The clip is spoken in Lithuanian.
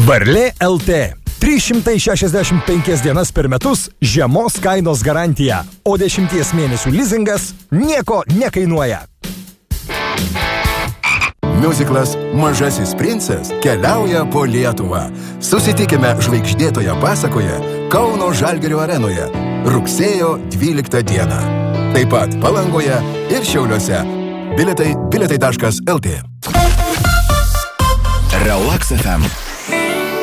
Varlė LT. 365 dienas per metus žemos kainos garantija, o 10 mėnesių lizingas nieko nekainuoja. Miuziklas Mažasis princas keliauja po Lietuvą. Susitikime žvaigždėtoje pasakoje Kauno Žalgirio arenoje rugsėjo 12 dieną. Taip pat Palangoje ir Šiauliuose. Bilietai.lt. Relax FM.